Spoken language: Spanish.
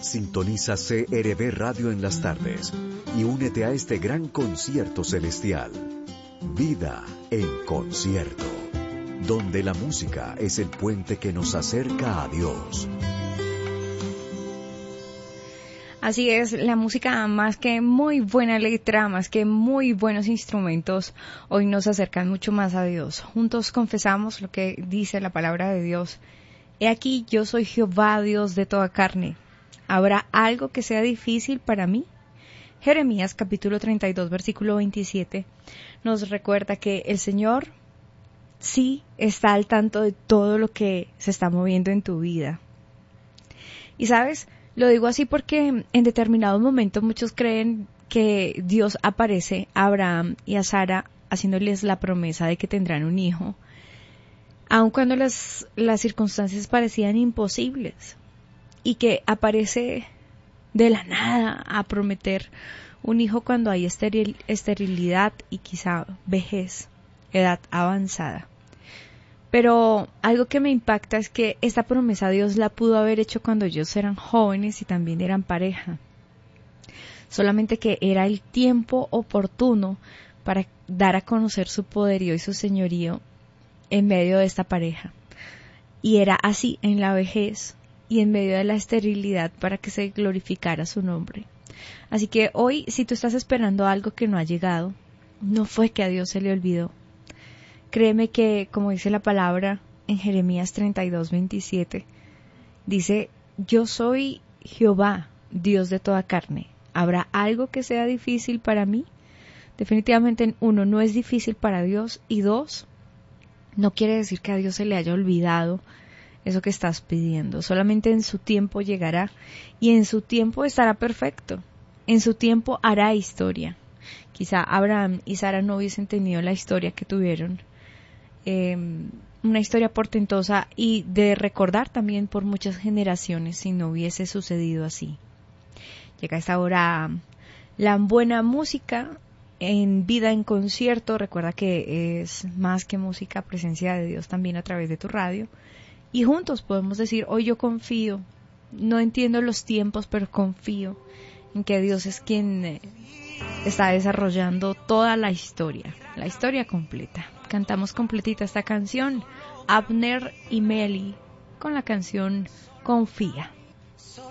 Sintoniza CRB Radio en las tardes y únete a este gran concierto celestial. Vida en concierto, donde la música es el puente que nos acerca a Dios. Así es, la música, más que muy buena letra, más que muy buenos instrumentos, hoy nos acercan mucho más a Dios. Juntos confesamos lo que dice la palabra de Dios. He aquí, yo soy Jehová, Dios de toda carne. ¿Habrá algo que sea difícil para mí? Jeremías capítulo 32, versículo 27, nos recuerda que el Señor sí está al tanto de todo lo que se está moviendo en tu vida. Y sabes, lo digo así porque en determinados momentos muchos creen que Dios aparece a Abraham y a Sara haciéndoles la promesa de que tendrán un hijo, aun cuando las circunstancias parecían imposibles, y que aparece de la nada a prometer un hijo cuando hay esterilidad y quizá vejez, edad avanzada. Pero algo que me impacta es que esta promesa Dios la pudo haber hecho cuando ellos eran jóvenes y también eran pareja. Solamente que era el tiempo oportuno para dar a conocer su poderío y su señorío en medio de esta pareja. Y era así en la vejez y en medio de la esterilidad para que se glorificara su nombre. Así que hoy, si tú estás esperando algo que no ha llegado, no fue que a Dios se le olvidó. Créeme que, como dice la palabra en Jeremías 32, 27, dice, yo soy Jehová, Dios de toda carne. ¿Habrá algo que sea difícil para mí? Definitivamente, uno, no es difícil para Dios, y dos, no quiere decir que a Dios se le haya olvidado eso que estás pidiendo. Solamente en su tiempo llegará y en su tiempo estará perfecto. En su tiempo hará historia. Quizá Abraham y Sara no hubiesen tenido la historia que tuvieron, una historia portentosa y de recordar también por muchas generaciones si no hubiese sucedido así. Llega esta hora la buena música en Vida en Concierto. Recuerda que es más que música, presencia de Dios también a través de tu radio. Y juntos podemos decir, hoy yo confío, no entiendo los tiempos, pero confío en que Dios es quien está desarrollando toda la historia completa. Cantamos completita esta canción, Abner y Meli, con la canción Confía.